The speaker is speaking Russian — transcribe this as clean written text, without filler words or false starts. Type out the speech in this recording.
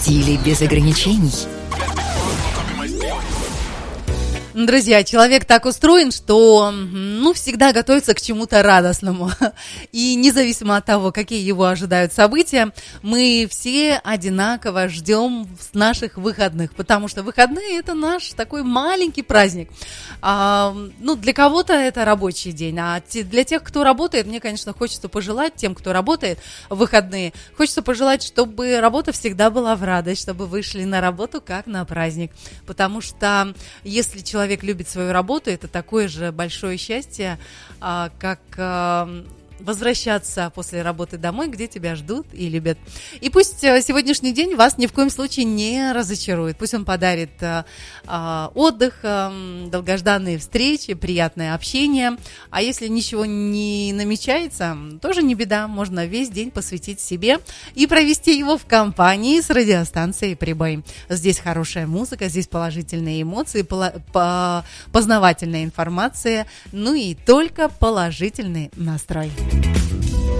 стиле без ограничений. Друзья, человек так устроен, что всегда готовится к чему-то радостному. И независимо от того, какие его ожидают события, мы все одинаково ждем наших выходных, потому что выходные – это наш такой маленький праздник. Для кого-то это рабочий день, а для тех, кто работает, мне, конечно, хочется пожелать тем, кто работает в выходные, хочется пожелать, чтобы работа всегда была в радость, чтобы вы шли на работу как на праздник, потому что если человек любит свою работу, это такое же большое счастье, как возвращаться после работы домой, где тебя ждут и любят. И пусть сегодняшний день вас ни в коем случае не разочарует. Пусть он подарит отдых, долгожданные встречи, приятное общение. А если ничего не намечается, тоже не беда. Можно весь день посвятить себе и провести его в компании с радиостанцией «Прибой». Здесь хорошая музыка, здесь положительные эмоции, познавательная информация, и только положительный настрой.